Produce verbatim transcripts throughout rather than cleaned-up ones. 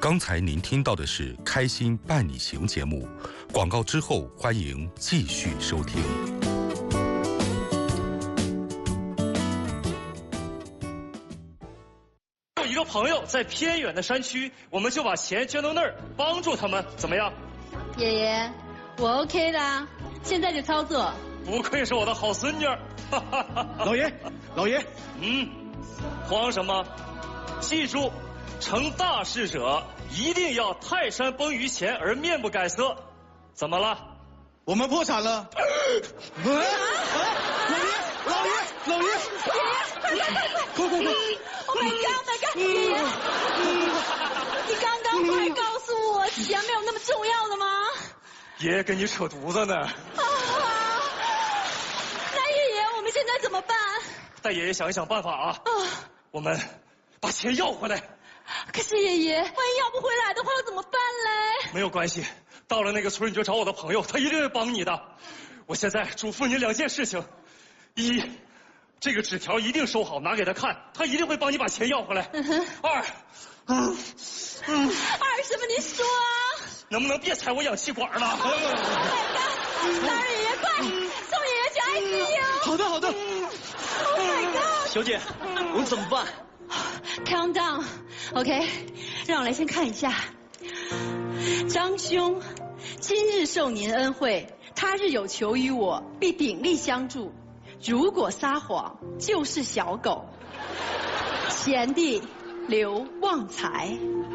刚才您听到的是《开心伴你行》节目，广告之后欢迎继续收听。 有一个朋友在偏远的山区，我们就把钱捐到那儿，帮助他们，怎么样？ 爷爷，我 OK 的，现在就操作。 不愧是我的好孙女儿。 老爷，老爷， 嗯，慌什么？记住，成大事者一定要泰山崩于前而面不改色。怎么了？ 我们破产了。啊！老爷，老爷，老爷， 爷爷，快快快快快快 ！Oh my god, my god！ 爷爷，你刚刚不还告诉我钱没有那么重要的吗？ 爷爷跟你扯犊子呢。啊！ 那爷爷，我们现在怎么办？ 带爷爷想一想办法啊！啊！我们把钱要回来。 可是爷爷，万一要不回来的话，怎么办嘞？ 没有关系，到了那个村你就找我的朋友，他一定会帮你的。我现在嘱咐你两件事情：一，这个纸条一定收好，拿给他看，他一定会帮你把钱要回来。嗯、二，嗯嗯，二什么？你说啊？ 能不能别踩我氧气管了？ 大人爷爷，快送爷爷去 I C U。 好的，好的。 Oh my god！ 小姐，我们怎么办 ？Calm down，OK， 让我来先看一下。张兄，今日受您恩惠，他日有求于我，必鼎力相助。如果撒谎，就是小狗。贤弟刘旺财。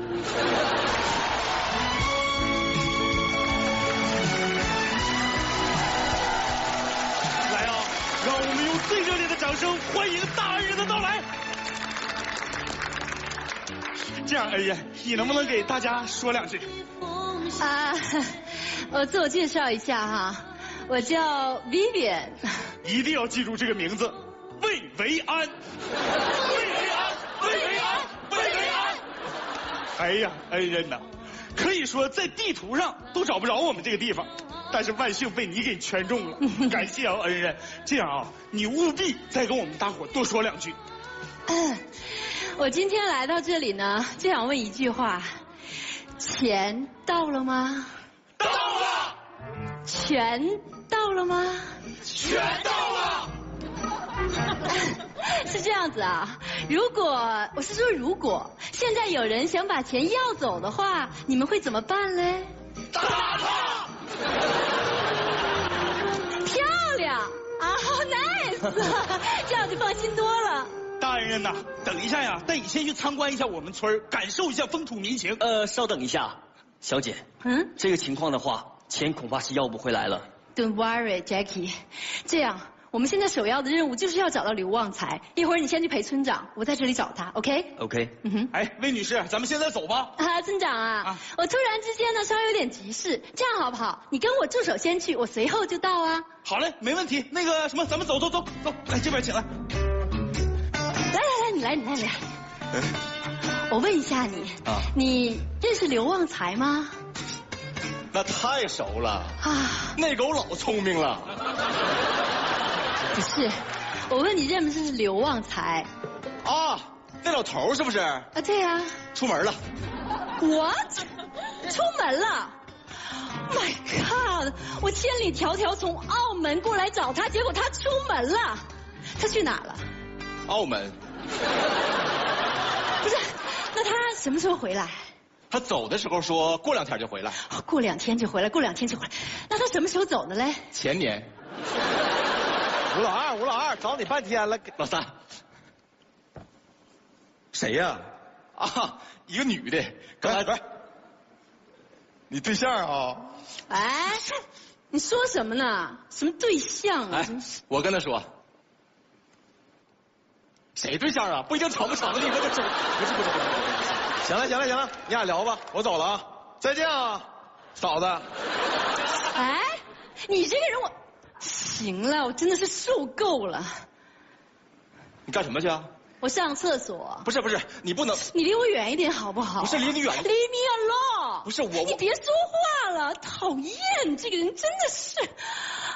来啊，让我们用最热烈的掌声欢迎大恩人的到来。 这样，恩人，你能不能给大家说两句？ 啊，我自我介绍一下哈，我叫 Vivian。 一定要记住这个名字，魏维安。 魏维安，魏维安，魏维安。 哎呀，恩人呐，可以说在地图上都找不着我们这个地方，但是万幸被你给圈中了，感谢啊，恩人。这样啊，你务必再跟我们大伙多说两句。 嗯，我今天来到这里呢，就想问一句话：钱到了吗？ 到了。 全到了吗？ 全到了。 是这样子啊，如果我是说如果现在有人想把钱要走的话，你们会怎么办嘞？ 打他！ 漂亮啊 ，nice， 这样就放心多了。 大恩人呐，等一下呀，带你先去参观一下我们村，感受一下风土民情。 呃，稍等一下，小姐。嗯。这个情况的话，钱恐怕是要不回来了。 Don't worry, Jackie。这样，我们现在首要的任务就是要找到刘旺财。一会儿你先去陪村长，我在这里找他 ，OK？OK。 嗯哼。 哎，魏女士，咱们现在走吧。 啊，村长啊，啊我突然之间呢稍微有点急事，这样好不好？你跟我助手先去，我随后就到啊。 好嘞，没问题。那个什么，咱们走走走走，来这边请来。 来来来，你来你来你来。我问一下你，啊，你认识刘旺财吗？ 那太熟了啊，那狗老聪明了。 不是，我问你认不认识刘旺财？ 啊，那老头是不是？啊， 对呀、啊。 出门了。 What？ 出门了 ？My God！ 我千里迢迢从澳门过来找他，结果他出门了。他去哪了？ 澳门。 不是，那他什么时候回来？ 他走的时候说过两天就回来。 哦，过两天就回来，过两天就回来。那他什么时候走的嘞？ 前年。 吴老二，吴老二，找你半天了。 老三。谁呀？啊，一个女的。刚才，你对象啊？ 哎，你说什么呢？什么对象啊？ 哎，我跟他说。谁对象啊？不一定成不成的，你跟他说。不是不是不是。 行了行了行了，你俩聊吧，我走了啊，再见啊，嫂子。 哎，你这个人我，行了，我真的是受够了。 你干什么去啊？ 我上厕所。 不是不是，你不能。 你离我远一点好不好？ 不是离你远。 Leave me alone。 不是我。 你别说话了，讨厌，这个人真的是。